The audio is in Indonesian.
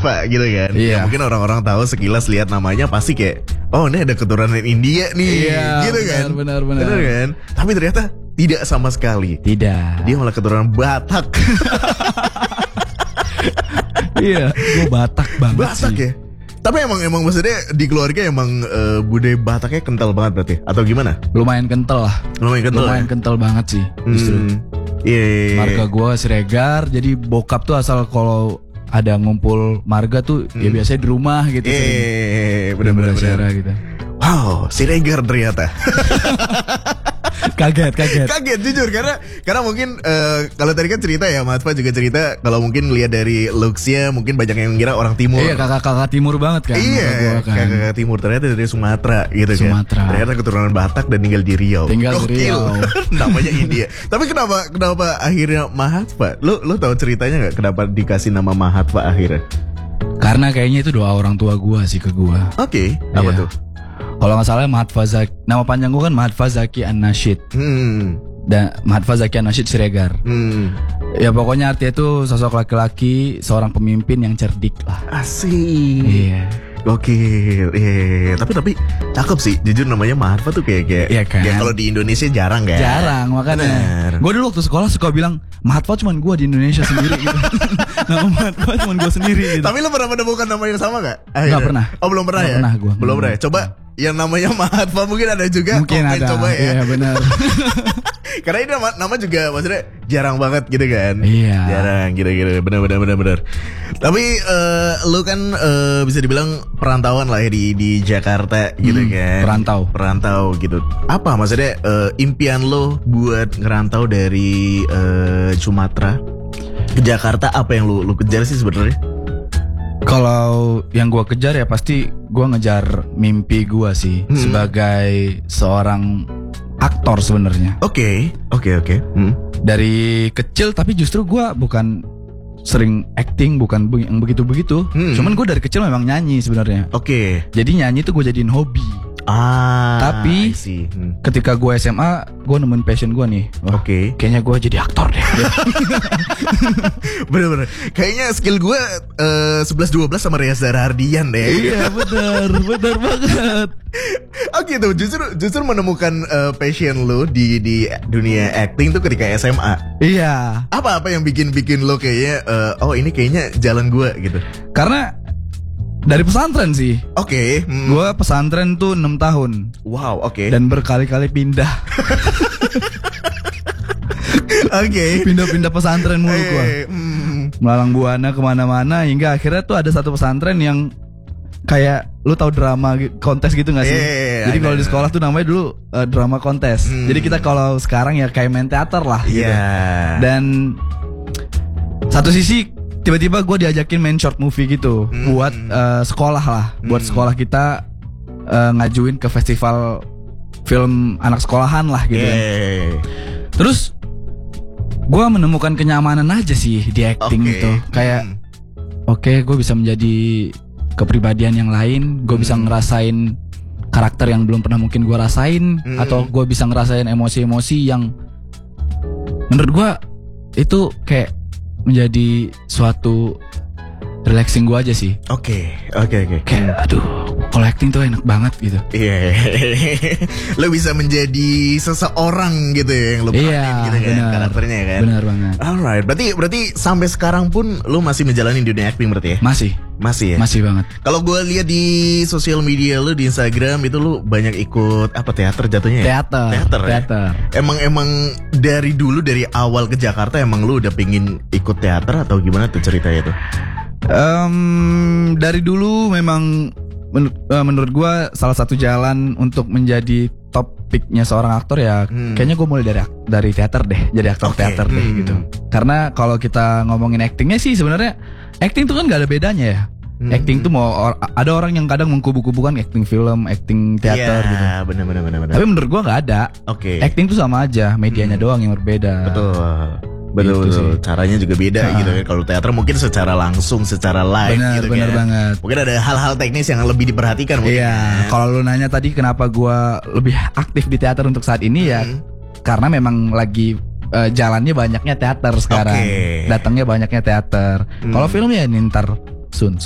Mahatma gitu kan. Iya. Ya, mungkin orang-orang tahu sekilas lihat namanya pasti kayak, oh ini ada keturunan India nih, Iya, gitu kan. benar. Benar kan? Tapi ternyata tidak sama sekali. Tidak. Dia malah keturunan Batak. Iya, gue Batak banget Batak sih. ya. Tapi emang maksudnya di keluarga emang budaya Bataknya kental banget berarti atau gimana? Lumayan kental lah. Lumayan Kental banget sih justru. Iya. Marga gue Siregar, jadi bokap tuh asal kalau ada ngumpul marga tuh ya biasanya di rumah gitu. Bener-bener. Gitu. Wow, Siregar ternyata. Kaget. Kaget jujur karena mungkin kalau tadi kan cerita ya Mahatma juga cerita kalau mungkin lihat dari looksnya mungkin banyak yang ngira orang timur. Iya, kakak timur banget kan. Iya, gua kan. kakak timur ternyata dari Sumatera gitu Sumatera. kan. Ternyata keturunan Batak dan tinggal di Riau. Gokil. Namanya India. Tapi kenapa akhirnya Mahatma? Lo tahu ceritanya nggak kenapa dikasih nama Mahatma akhirnya? Karena kayaknya itu doa orang tua gua sih ke gua. Oke, apa Iya. tuh? Kalau nggak salah Mahatma Zaki, nama panjang gua kan Mahatma Zaki An-Nashid. Dan Mahatma Zaki An-Nashid Siregar. Ya pokoknya artinya itu sosok laki-laki, seorang pemimpin yang cerdik lah. Asik. Iya. Gokil. Iya. Tapi cakep sih. Jujur namanya Mahatma tuh kayak Iya kan? ya kalau di Indonesia jarang kan? Jarang makanya. Bener. Gue dulu waktu sekolah suka bilang Mahatma cuman gue di Indonesia sendiri gitu. Nama Mahatma cuman gue sendiri gitu. Tapi lo pernah menemukan nama yang sama gak? Nggak pernah. Oh belum pernah Nggak ya? pernah gua. Belum pernah ya? Coba yang namanya Mahatma mungkin ada juga. Mungkin Komen ada. coba ya. Iya benar. Karena ini nama juga maksudnya jarang banget gitu kan. Iya. Jarang gitu. Bener. Tapi lu kan bisa dibilang perantauan lah ya di Jakarta gitu kan. Perantau gitu. Apa maksudnya impian lo buat ngerantau dari Sumatera ke Jakarta, apa yang lu kejar sih sebenarnya? Kalau yang gue kejar ya pasti gue ngejar mimpi gue sih sebagai seorang aktor sebenarnya. Oke. Dari kecil tapi justru gue bukan sering acting, bukan yang begitu-begitu. Cuman gue dari kecil memang nyanyi sebenarnya. Oke. Jadi nyanyi tuh gue jadiin hobi. Tapi ketika gue SMA gue nemuin passion gue nih. Wah, kayaknya gue jadi aktor deh. Bener-bener. Kayaknya skill gue 11-12 sama Reza Rahardian deh. Iya bener banget. Oh gitu. Justru menemukan passion lo di dunia acting tuh ketika SMA. Iya. Apa yang bikin lo kayaknya oh ini kayaknya jalan gue gitu. Karena dari pesantren sih. Oke. Gue pesantren tuh 6 tahun. Wow, oke. Dan berkali-kali pindah. Oke. Pindah-pindah pesantren mulu gue. Melalang buana kemana-mana. Hingga akhirnya tuh ada satu pesantren yang kayak, lu tahu drama kontes gitu gak sih? Jadi kalau di sekolah tuh namanya dulu drama kontes. Jadi kita kalau sekarang ya kayak main teater lah gitu. Dan satu sisi tiba-tiba gue diajakin main short movie gitu buat sekolah lah, buat sekolah kita ngajuin ke festival film anak sekolahan lah gitu kan. Terus gue menemukan kenyamanan aja sih di acting itu. Kayak oke, gue bisa menjadi kepribadian yang lain, gue bisa ngerasain karakter yang belum pernah mungkin gue rasain, atau gue bisa ngerasain emosi-emosi yang menurut gue itu kayak menjadi suatu relaxing gue aja sih. Oke. Kayak aduh, kalau acting tuh enak banget gitu. Iya. Lo bisa menjadi seseorang gitu ya yang lo peranin gitu kan, karakternya kan. Benar banget. Alright, berarti sampai sekarang pun lo masih menjalani dunia acting berarti ya? Masih ya? Masih banget. Kalau gue lihat di sosial media lo di Instagram itu lo banyak ikut apa teater jatuhnya ya? Teater. Emang dari dulu dari awal ke Jakarta emang lo udah pengen ikut teater atau gimana tuh ceritanya tuh? Dari dulu memang menurut gue salah satu jalan untuk menjadi top picknya seorang aktor ya kayaknya gue mulai dari teater deh, jadi aktor teater deh gitu. Karena kalau kita ngomongin actingnya sih sebenarnya acting tuh kan gak ada bedanya ya. Acting tuh ada orang yang kadang mengkubu-kubukan acting film, acting teater gitu. Iya benar. Tapi menurut gue gak ada. Acting tuh sama aja, medianya doang yang berbeda. Betul. Caranya juga beda gitu ya. Kalau teater mungkin secara langsung, secara live gitu bener kan. Banget. Mungkin ada hal-hal teknis yang lebih diperhatikan mungkin. Iya. Kalau lu nanya tadi kenapa gue lebih aktif di teater untuk saat ini ya karena memang lagi jalannya banyaknya teater sekarang. Datangnya banyaknya teater. Kalau film ya nintar soon.